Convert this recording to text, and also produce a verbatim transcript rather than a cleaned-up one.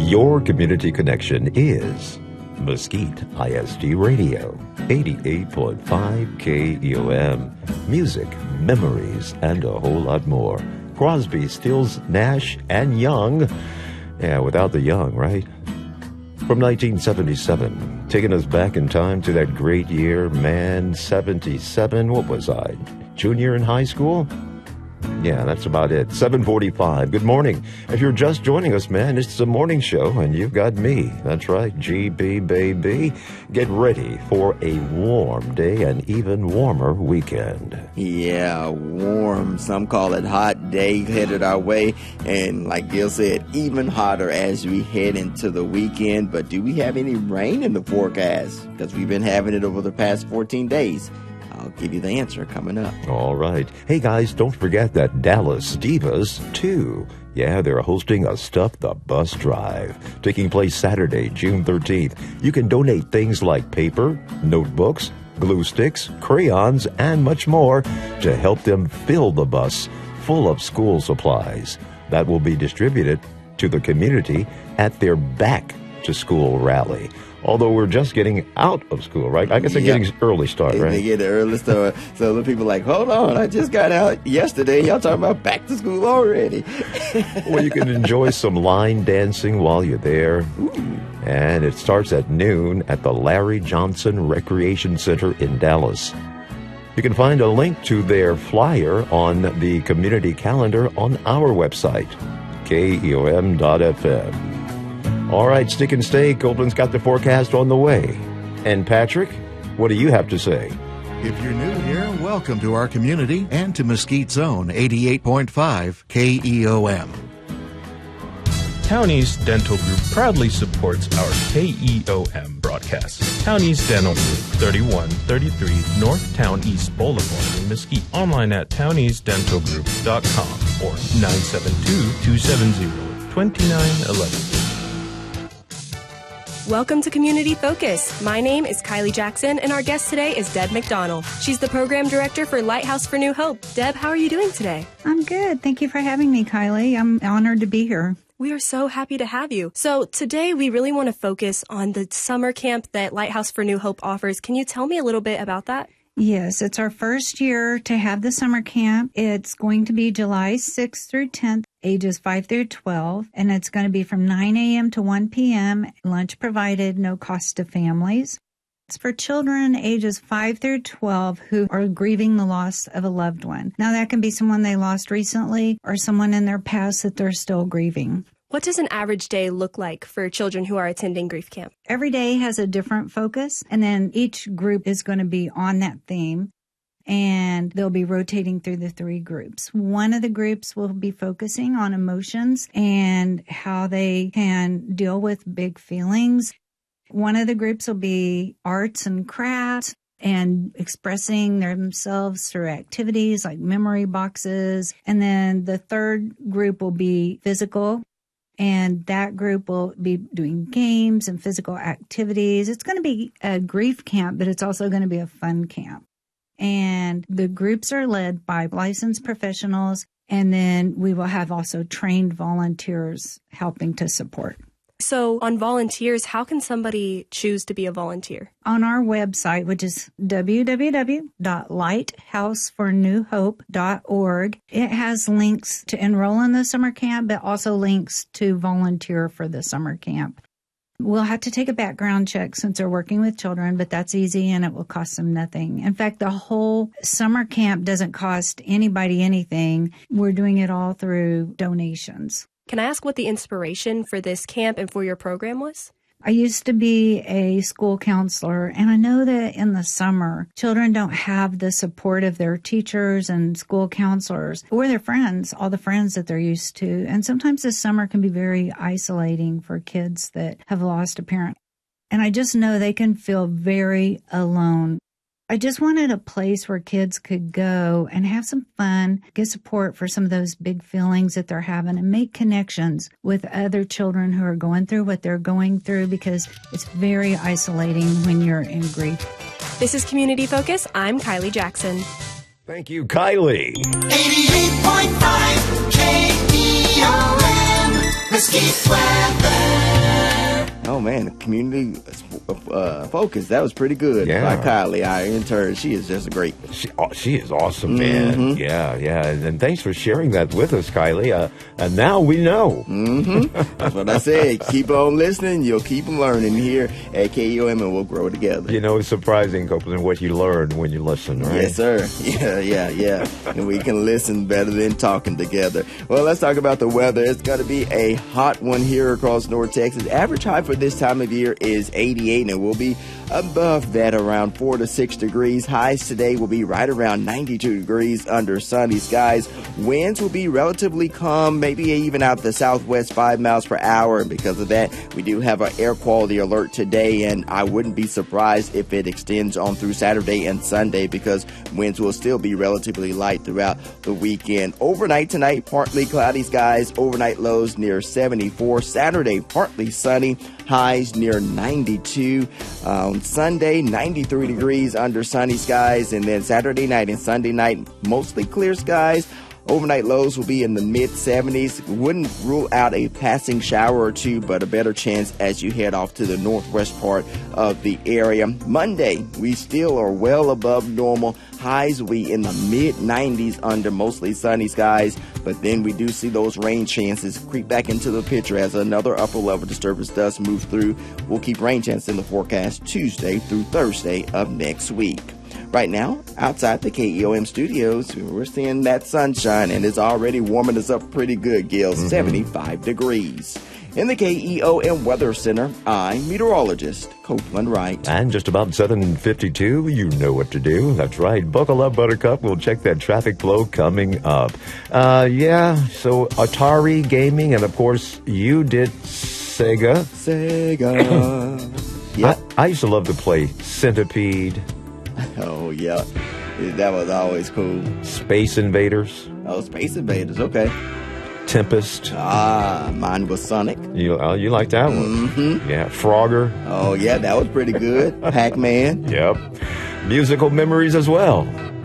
Your community connection is Mesquite I S D Radio, eighty-eight point five K E O M. Music, memories, and a whole lot more. Crosby, Stills, Nash, and Young. Yeah, without the young, right? From nineteen seventy-seven, taking us back in time to that great year, man, seventy-seven. What was I? Junior in high school? Yeah, that's about it. seven forty-five. Good morning. If you're just joining us, man, it's the morning show, and you've got me. That's right, G B, baby. Get ready for a warm day and even warmer weekend. Yeah, warm. Some call it hot day headed our way. And like Gil said, even hotter as we head into the weekend. But do we have any rain in the forecast? Because we've been having it over the past fourteen days. I'll give you the answer coming up. All right. Hey, guys, don't forget that Dallas Divas, too. Yeah, they're hosting a Stuff the Bus Drive, taking place Saturday, June thirteenth. You can donate things like paper, notebooks, glue sticks, crayons, and much more to help them fill the bus full of school supplies. That will be distributed to the community at their Back to School rally. Although we're just getting out of school, right? I guess they're yep. getting early start, right? They get an early start. So the people are like, hold on, I just got out yesterday. Y'all talking about back to school already. Well, you can enjoy some line dancing while you're there. Ooh. And it starts at noon at the Larry Johnson Recreation Center in Dallas. You can find a link to their flyer on the community calendar on our website, K E O M dot F M. All right, stick and stay. Copeland's got the forecast on the way. And Patrick, what do you have to say? If you're new here, welcome to our community and to Mesquite Zone eighty-eight point five K E O M. Townies Dental Group proudly supports our K E O M broadcast. Townies Dental Group, thirty-one thirty-three North Town East Boulevard in Mesquite. Online at townies dental group dot com or nine seven two, two seven zero, two nine one one. Welcome to Community Focus. My name is Kylie Jackson, and our guest today is Deb McDonald. She's the program director for Lighthouse for New Hope. Deb, how are you doing today? I'm good. Thank you for having me, Kylie. I'm honored to be here. We are so happy to have you. So today we really want to focus on the summer camp that Lighthouse for New Hope offers. Can you tell me a little bit about that? Yes, it's our first year to have the summer camp. It's going to be July sixth through tenth, ages five through twelve, and it's going to be from nine a.m. to one p.m., lunch provided, no cost to families. It's for children ages five through twelve who are grieving the loss of a loved one. Now, that can be someone they lost recently or someone in their past that they're still grieving. What does an average day look like for children who are attending grief camp? Every day has a different focus, and then each group is going to be on that theme, and they'll be rotating through the three groups. One of the groups will be focusing on emotions and how they can deal with big feelings. One of the groups will be arts and crafts and expressing themselves through activities like memory boxes. And then the third group will be physical. And that group will be doing games and physical activities. It's going to be a grief camp, but it's also going to be a fun camp. And the groups are led by licensed professionals. And then we will have also trained volunteers helping to support. So on volunteers, how can somebody choose to be a volunteer? On our website, which is w w w dot lighthouse for new hope dot org, it has links to enroll in the summer camp, but also links to volunteer for the summer camp. We'll have to take a background check since they're working with children, but that's easy and it will cost them nothing. In fact, the whole summer camp doesn't cost anybody anything. We're doing it all through donations. Can I ask what the inspiration for this camp and for your program was? I used to be a school counselor, and I know that in the summer, children don't have the support of their teachers and school counselors or their friends, all the friends that they're used to. And sometimes the summer can be very isolating for kids that have lost a parent. And I just know they can feel very alone. I just wanted a place where kids could go and have some fun, get support for some of those big feelings that they're having, and make connections with other children who are going through what they're going through, because it's very isolating when you're in grief. This is Community Focus. I'm Kylie Jackson. Thank you, Kylie. eighty-eight point five K E O M, Mesquite weather. Oh, man, community uh, focus. That was pretty good. Yeah. By Kylie, our intern. She is just great. She, oh, she is awesome, man. Mm-hmm. Yeah, yeah. And, and thanks for sharing that with us, Kylie. Uh, and now we know. Mm-hmm. That's what I said. Keep on listening. You'll keep learning here at K E O M, and we'll grow together. You know, it's surprising, Copeland, what you learn when you listen, right? Yes, sir. Yeah, yeah, yeah. And we can listen better than talking together. Well, let's talk about the weather. It's going to be a hot one here across North Texas. Average high for this time of year is eighty-eight, and it will be above that around four to six degrees. Highs today will be right around ninety-two degrees under sunny skies. Winds will be relatively calm, maybe even out the southwest five miles per hour. And because of that, we do have an air quality alert today, and I wouldn't be surprised if it extends on through Saturday and Sunday because winds will still be relatively light throughout the weekend. Overnight tonight, partly cloudy skies, overnight lows near seventy-four. Saturday, partly sunny, highs near ninety-two. Um, Sunday, ninety-three degrees under sunny skies, and then Saturday night and Sunday night, mostly clear skies. Overnight lows will be in the mid seventies. Wouldn't rule out a passing shower or two, but a better chance as you head off to the northwest part of the area. Monday, we still are well above normal. Highs will be in the mid nineties under mostly sunny skies, but then we do see those rain chances creep back into the picture as another upper level disturbance does move through. We'll keep rain chances in the forecast Tuesday through Thursday of next week. Right now, outside the K E O M studios, we're seeing that sunshine, and it's already warming us up pretty good, Gil, mm-hmm. seventy-five degrees. In the K E O M Weather Center, I'm meteorologist Copeland Wright. And just about seven fifty-two, you know what to do. That's right. Buckle up, Buttercup. We'll check that traffic flow coming up. Uh, yeah, so Atari Gaming, and of course, you did Sega. Sega. Yep. I, I used to love to play Centipede. Oh, yeah. That was always cool. Space Invaders. Oh, Space Invaders. Okay. Tempest. Ah, mine was Sonic. You uh, you like that one? Mm-hmm. Yeah. Frogger. Oh, yeah, that was pretty good. Pac-Man. Yep. Musical memories as well.